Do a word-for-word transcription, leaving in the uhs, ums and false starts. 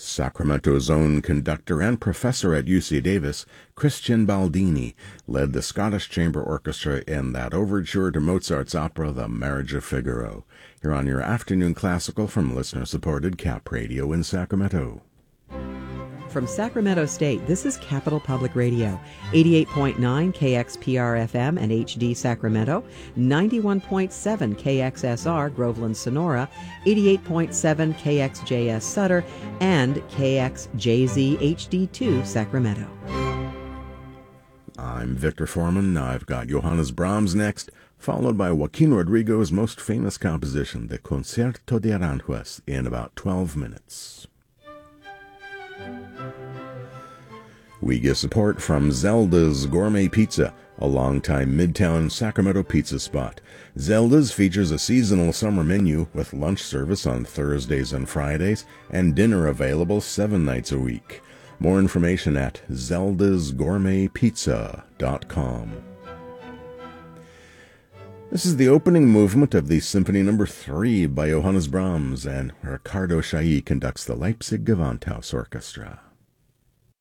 Sacramento's own conductor and professor at U C Davis, Christian Baldini, led the Scottish Chamber Orchestra in that overture to Mozart's opera The Marriage of Figaro. You're on your afternoon classical from listener-supported Cap Radio in Sacramento. From Sacramento State, this is Capital Public Radio, eighty-eight point nine K X P R F M and H D Sacramento, ninety-one point seven K X S R Groveland Sonora, eighty-eight point seven K X J S Sutter, and K X J Z H D two Sacramento. I'm Victor Foreman. I've got Johannes Brahms next, followed by Joaquin Rodrigo's most famous composition, the Concerto de Aranjuez, in about twelve minutes. We get support from Zelda's Gourmet Pizza, a longtime Midtown Sacramento pizza spot. Zelda's features a seasonal summer menu with lunch service on Thursdays and Fridays and dinner available seven nights a week. More information at zeldas gourmet pizza dot com. This is the opening movement of the Symphony Number three by Johannes Brahms, and Ricardo Chailly conducts the Leipzig Gewandhaus Orchestra.